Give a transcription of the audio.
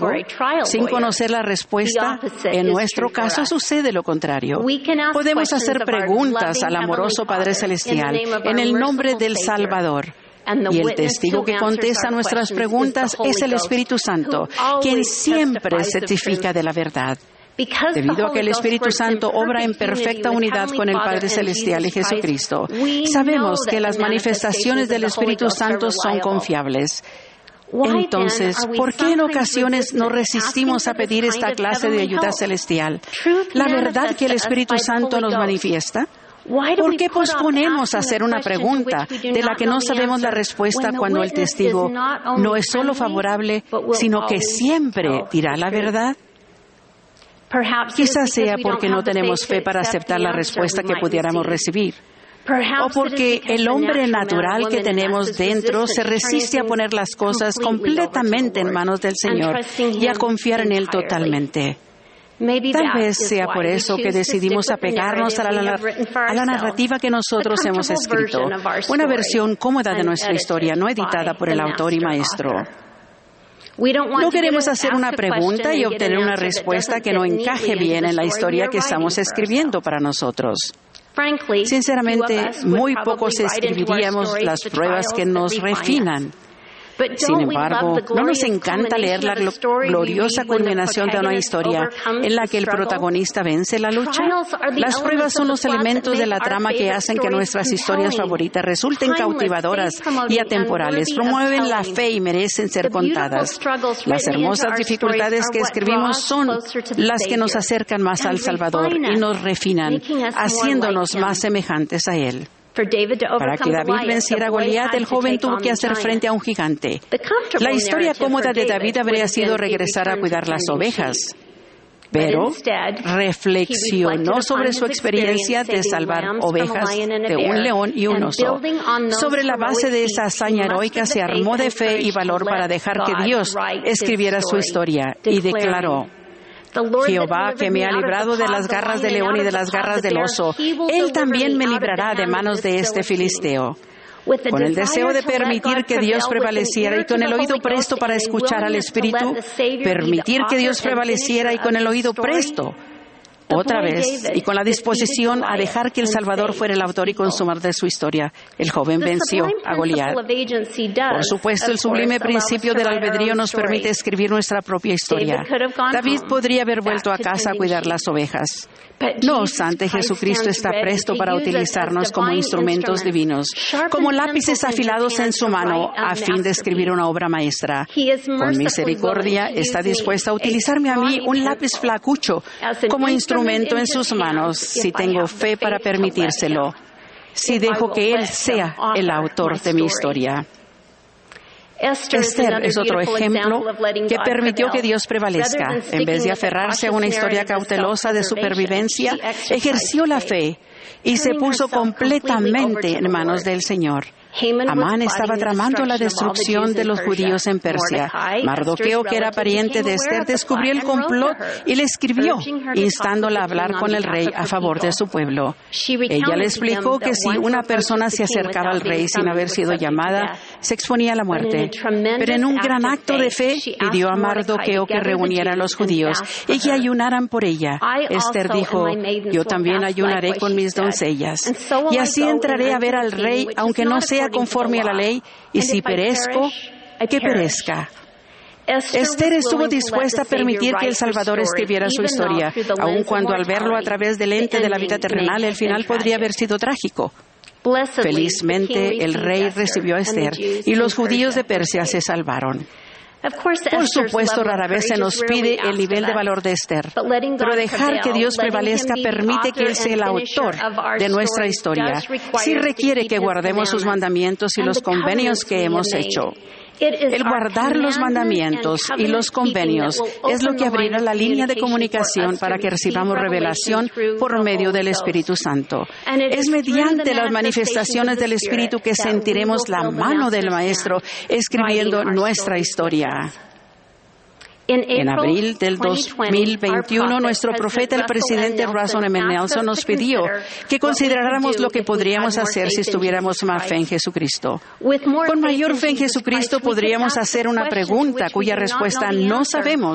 embargo, sin conocer la respuesta, en nuestro caso sucede lo contrario. Podemos hacer preguntas al amoroso Padre Celestial en el nombre del Salvador. Y el testigo que contesta nuestras preguntas es el Espíritu Santo, quien siempre certifica de la verdad. Debido a que el Espíritu Santo obra en perfecta unidad con el Padre Celestial y Jesucristo, sabemos que las manifestaciones del Espíritu Santo son confiables. Entonces, ¿por qué en ocasiones nos resistimos a pedir esta clase de ayuda celestial? ¿La verdad que el Espíritu Santo nos manifiesta? ¿Por qué posponemos hacer una pregunta de la que no sabemos la respuesta cuando el testigo no es solo favorable, sino que siempre dirá la verdad? Quizás sea porque no tenemos fe para aceptar la respuesta que pudiéramos recibir. O porque el hombre natural que tenemos dentro se resiste a poner las cosas completamente en manos del Señor y a confiar en Él totalmente. Tal vez sea por eso que decidimos apegarnos a la narrativa que nosotros hemos escrito, una versión cómoda de nuestra historia, no editada por el autor y maestro. No queremos hacer una pregunta y obtener una respuesta que no encaje bien en la historia que estamos escribiendo para nosotros. Sinceramente, muy pocos escribiríamos las pruebas que nos refinan. Sin embargo, ¿no nos encanta leer la gloriosa culminación de una historia en la que el protagonista vence la lucha? Las pruebas son los elementos de la trama que hacen que nuestras historias favoritas resulten cautivadoras y atemporales, promueven la fe y merecen ser contadas. Las hermosas dificultades que escribimos son las que nos acercan más al Salvador y nos refinan, haciéndonos más semejantes a Él. Para que David venciera a Goliat, el joven tuvo que hacer frente a un gigante. La historia cómoda de David habría sido regresar a cuidar las ovejas, pero reflexionó sobre su experiencia de salvar ovejas de un león y un oso. Sobre la base de esa hazaña heroica se armó de fe y valor para dejar que Dios escribiera su historia y declaró: Jehová, que me ha librado de las garras del león y de las garras del oso, Él también me librará de manos de este filisteo. Con el deseo de permitir que Dios prevaleciera y con el oído presto para escuchar al Espíritu, permitir que Dios prevaleciera y con el oído presto, otra vez, y con la disposición a dejar que el Salvador fuera el autor y consumador de su historia, el joven venció a Goliat. Por supuesto, el sublime principio del albedrío nos permite escribir nuestra propia historia. David podría haber vuelto a casa a cuidar las ovejas. No obstante, Jesucristo está presto para utilizarnos como instrumentos divinos, como lápices afilados en su mano, a fin de escribir una obra maestra. Con misericordia, está dispuesto a utilizarme a mí, un lápiz flacucho, como instrumento en sus manos, si tengo fe para permitírselo, si dejo que Él sea el autor de mi historia. Esther es otro ejemplo que permitió que Dios prevalezca. En vez de aferrarse a una historia cautelosa de supervivencia, ejerció la fe y se puso completamente en manos del Señor. Amán estaba tramando la destrucción de los judíos en Persia. Mardoqueo, que era pariente de Esther, descubrió el complot y le escribió, instándola a hablar con el rey a favor de su pueblo. Ella le explicó que si una persona se acercaba al rey sin haber sido llamada, se exponía a la muerte. Pero en un gran acto de fe, pidió a Mardoqueo que reuniera a los judíos y que ayunaran por ella. Esther dijo: yo también ayunaré con mis doncellas, y así entraré a ver al rey, aunque no sea conforme a la ley, y si perezco, que perezca. Esther estuvo dispuesta a permitir que el Salvador escribiera su historia, aun cuando al verlo a través del lente de la vida terrenal, el final podría haber sido trágico. Felizmente, el rey recibió a Esther, y los judíos de Persia se salvaron. Por supuesto, rara vez se nos pide el nivel de valor de Esther, pero dejar que Dios prevalezca permite que Él sea el autor de nuestra historia. Sí requiere que guardemos sus mandamientos y los convenios que hemos hecho. El guardar los mandamientos y los convenios es lo que abrirá la línea de comunicación para que recibamos revelación por medio del Espíritu Santo. Es mediante las manifestaciones del Espíritu que sentiremos la mano del Maestro escribiendo nuestra historia. En abril del 2021, nuestro profeta, el presidente Russell M. Nelson, nos pidió que consideráramos lo que podríamos hacer si tuviéramos más fe en Jesucristo. Con mayor fe en Jesucristo podríamos hacer una pregunta cuya respuesta no sabemos.